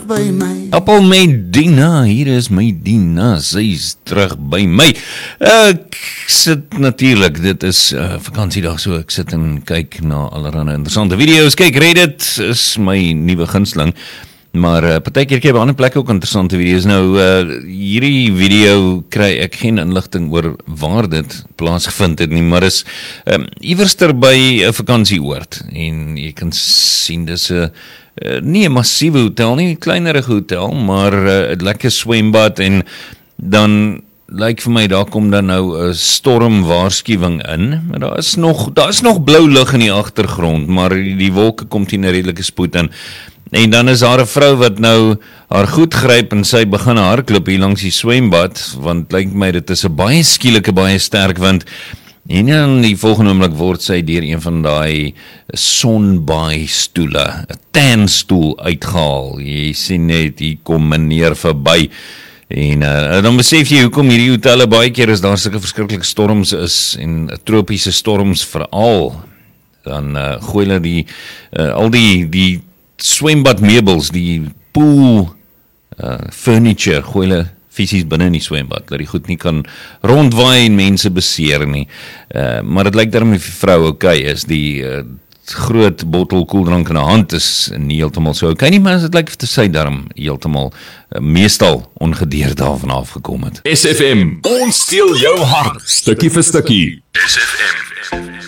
by my. Appel Medina, hier is Medina, sy is terug by my. Ek sit natuurlik, dit is vakansiedag, so ek sit en kyk na allerhande interessante video's. Kyk, Reddit is my nuwe gunsteling, maar partykeer kry by ander plekke ook interessante video's. Nou, hierdie video kry ek geen inligting oor waar dit plaasgevind het nie, maar is iewerster by 'n vakansieoord, en jy kan sien, dis 'n nie 'n massiewe hotel nie, 'n kleinerige hotel, maar 'n lekker swembad, en dan lyk vir my, daar kom dan nou 'n stormwaarskuwing in, maar daar is nog blou lig in die agtergrond, maar die wolke kom teen 'n redelike spoed in. En dan is daar 'n vrou wat nou haar goed gryp en sy begin hardloop hier langs die swembad, want lyk my dit is 'n baie skielike, baie sterk wind. En in die volgende oomblik word sy deur een van daai sonbaai stoele, 'n tanstoel uitgehaal. Jy sien net, hier kom meneer verby. En dan besef jy hoekom hierdie hotelle baie keer as daar sulke verskriklike storms is, en tropiese storms veral, dan gooi hulle al die swembadmeubels, die pool furniture, gooi hulle fisies binne in die swembad, dat die goed nie kan rondwaai en mense beseer nie. Maar dit lyk daarom die vrou okay is, die groot bottel koeldrank in haar hand is nie heeltemal so okay nie, maar dit lyk of sy daarom heeltemal meestal ongedeerd daarvan afgekom het. SFM, ons steel jou hart, stukkie vir stukkie. SFM.